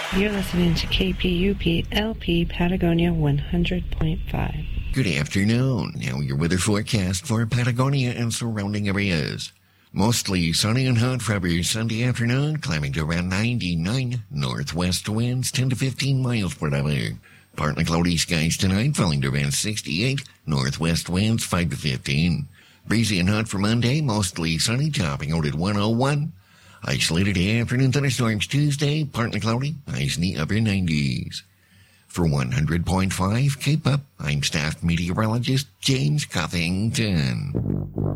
You're listening to KPUP LP Patagonia 100.5. Good afternoon. Now your weather forecast for Patagonia and surrounding areas. Mostly sunny and hot for every Sunday afternoon, climbing to around 99. Northwest winds 10 to 15 miles per hour. Partly cloudy skies tonight, falling to around 68. Northwest winds 5 to 15. Breezy and hot for Monday, mostly sunny, topping out at 101. Isolated afternoon thunderstorms Tuesday, partly cloudy, highs in the upper 90s. For 100.5 Cape Up, I'm staff meteorologist James Coffington.